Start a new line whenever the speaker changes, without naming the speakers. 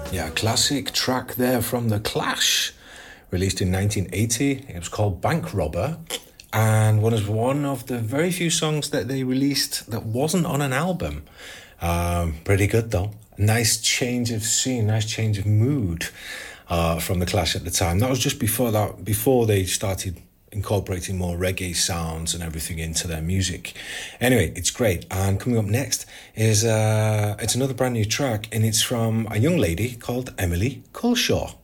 Yeah, classic track there from The Clash, released in 1980. It was called Bank Robber, and was one of the very few songs that they released that wasn't on an album. Pretty good though. Nice change of scene, nice change of mood from The Clash at the time. That was just before they started incorporating more reggae sounds and everything into their music. Anyway, it's great. And coming up next is it's another brand new track, and it's from a young lady called Emily Culshaw.